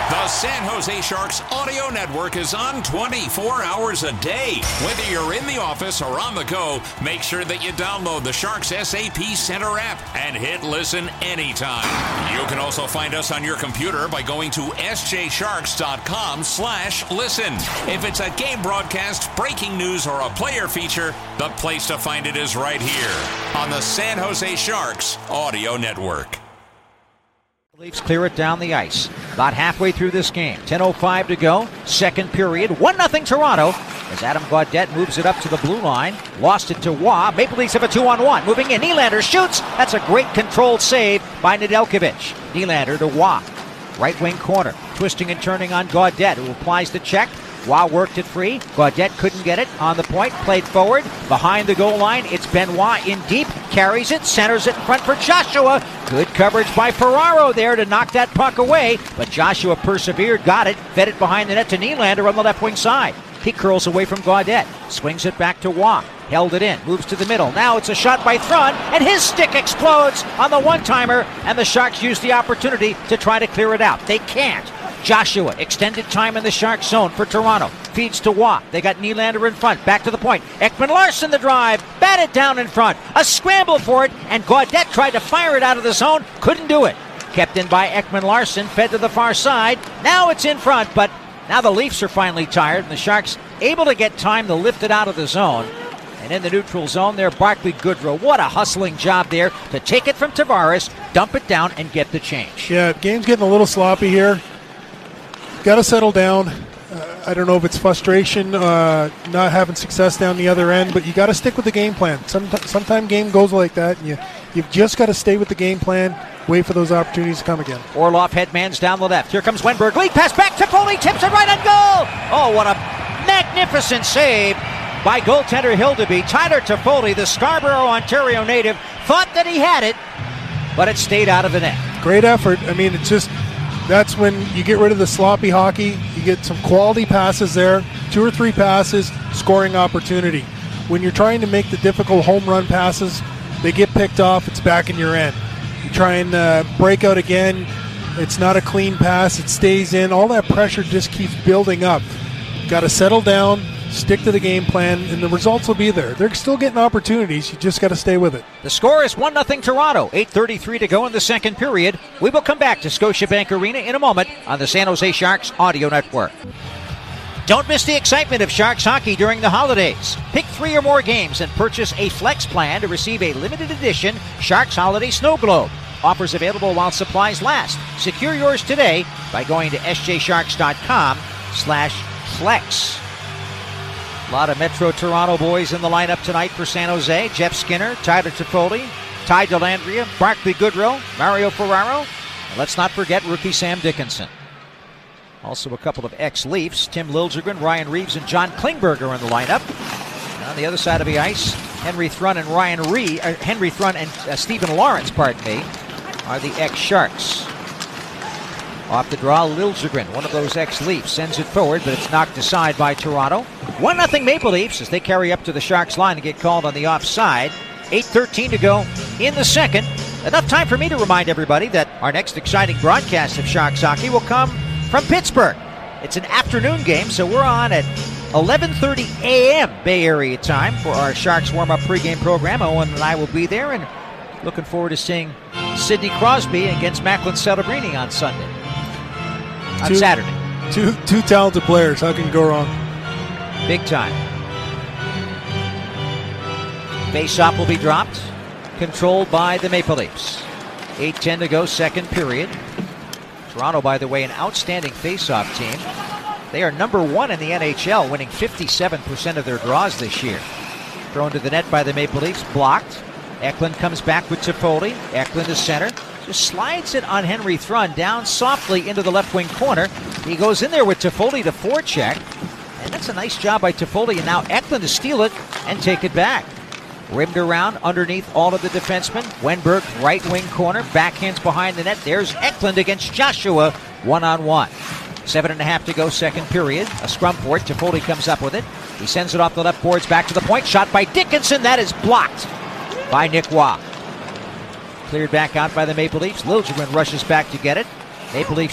The San Jose Sharks audio network is on 24 hours a day. Whether you're in the office or on the go, make sure that you download the Sharks SAP Center app and hit listen anytime. You can also find us on your computer by going to sjsharks.com/listen. If it's a game broadcast, breaking news, or a player feature, the place to find it is right here on the San Jose Sharks audio network. Leafs clear it down the ice. About halfway through this game. 10:05 to go. Second period. 1-0 Toronto as Adam Gaudette moves it up to the blue line. Lost it to Waugh. Maple Leafs have a 2-on-1. Moving in. Nylander shoots. That's a great controlled save by Nedeljkovic. Nylander to Waugh. Right wing corner. Twisting and turning on Gaudette, who applies the check. Waugh worked it free. Gaudette couldn't get it. On the point. Played forward. Behind the goal line. It's Benoit in deep. Carries it. Centers it in front for Joshua. Good coverage by Ferraro there to knock that puck away. But Joshua persevered. Got it. Fed it behind the net to Nylander on the left wing side. He curls away from Gaudette. Swings it back to Waugh. Held it in. Moves to the middle. Now it's a shot by Thrun. And his stick explodes on the one-timer. And the Sharks use the opportunity to try to clear it out. They can't. Joshua, extended time in the Sharks zone for Toronto. Feeds to Waugh. They got Nylander in front. Back to the point. Ekman-Larsson the drive. Batted down in front. A scramble for it. And Gaudette tried to fire it out of the zone. Couldn't do it. Kept in by Ekman-Larsson. Fed to the far side. Now it's in front. But now the Leafs are finally tired. And the Sharks able to get time to lift it out of the zone. And in the neutral zone there, Barclay Goodrow. What a hustling job there to take it from Tavares, dump it down, and get the change. Yeah, game's getting a little sloppy here. Got to settle down. I don't know if it's frustration, not having success down the other end, but you got to stick with the game plan. Sometimes game goes like that, and you've just got to stay with the game plan, wait for those opportunities to come again. Orlov headmans down the left. Here comes Wenberg. Lead pass back to Foley. Tips it right on goal. Oh, what a magnificent save by goaltender Hildeby. Tyler Toffoli, the Scarborough, Ontario native, thought that he had it, but it stayed out of the net. Great effort. I mean, it's just... That's when you get rid of the sloppy hockey. You get some quality passes there, 2 or 3 passes, scoring opportunity. When you're trying to make the difficult home run passes, they get picked off, it's back in your end. You try and break out again, it's not a clean pass, it stays in. All that pressure just keeps building up. Got to settle down, stick to the game plan, and the results will be there. They're still getting opportunities. You just got to stay with it. The score is 1-0 Toronto. 8:33 to go in the second period. We will come back to Scotiabank Arena in a moment on the San Jose Sharks audio network. Don't miss the excitement of Sharks hockey during the holidays. Pick 3 or more games and purchase a flex plan to receive a limited edition Sharks Holiday Snow Globe. Offers available while supplies last. Secure yours today by going to sjsharks.com/flex. A lot of Metro Toronto boys in the lineup tonight for San Jose. Jeff Skinner, Tyler Toffoli, Ty Dellandrea, Barclay Goodrow, Mario Ferraro. And let's not forget rookie Sam Dickinson. Also a couple of ex-Leafs, Tim Liljegren, Ryan Reeves, and John Klingberg are in the lineup. And on the other side of the ice, Henry Thrun and Stephen Lawrence, are the ex-Sharks. Off the draw, Liljegren, one of those ex-Leafs, sends it forward, but it's knocked aside by Toronto. 1-0 Maple Leafs as they carry up to the Sharks line and get called on the offside. 8:13 to go in the second. Enough time for me to remind everybody that our next exciting broadcast of Sharks hockey will come from Pittsburgh. It's an afternoon game, so we're on at 11:30 a.m. Bay Area time for our Sharks warm-up pregame program. Owen and I will be there, and looking forward to seeing Sidney Crosby against Macklin Celebrini on Sunday. Saturday. Two talented players. How can you go wrong? Big time. Face-off will be dropped. Controlled by the Maple Leafs. 8:10 to go, second period. Toronto, by the way, an outstanding face-off team. They are number 1 in the NHL, winning 57% of their draws this year. Thrown to the net by the Maple Leafs, blocked. Eklund comes back with Toffoli. Eklund to center. Just slides it on Henry Thrun down softly into the left wing corner. He goes in there with Toffoli to forecheck. And that's a nice job by Toffoli. And now Eklund to steal it and take it back. Rimmed around underneath all of the defensemen. Wenberg, right wing corner. Backhands behind the net. There's Eklund against Joshua. 1-on-1. 7.5 to go, second period. A scrum for it. Toffoli comes up with it. He sends it off the left boards back to the point. Shot by Dickinson. That is blocked by Nick Waugh. Cleared back out by the Maple Leafs. Liljegren rushes back to get it. Maple Leafs